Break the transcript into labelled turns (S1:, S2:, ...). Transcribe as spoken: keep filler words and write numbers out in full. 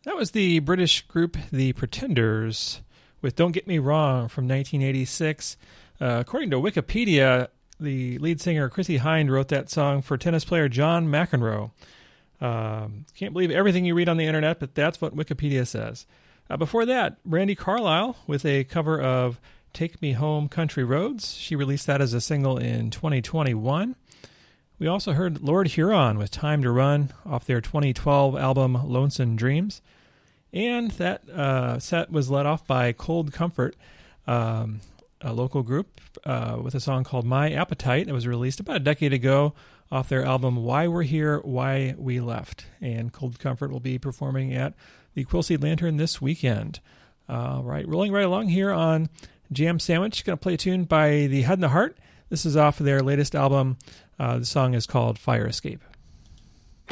S1: That was the British group The Pretenders with Don't Get Me Wrong from nineteen eighty-six. Uh, according to Wikipedia, the lead singer Chrissie Hynde wrote that song for tennis player John McEnroe. Um, can't believe everything you read on the internet, but that's what Wikipedia says. Uh, before that, Brandi Carlile with a cover of Take Me Home Country Roads. She released that as a single in twenty twenty-one. We also heard Lord Huron with Time to Run off their twenty twelve album Lonesome Dreams. And that uh, set was led off by Cold Comfort, um, a local group, uh, with a song called My Appetite. It was released about a decade ago off their album Why We're Here, Why We Left. And Cold Comfort will be performing at the Quilced Lantern this weekend. All uh, right, rolling right along here on Jam Sandwich. Going to play a tune by The Head and the Heart. This is off of their latest album. Uh, the song is called Fire Escape.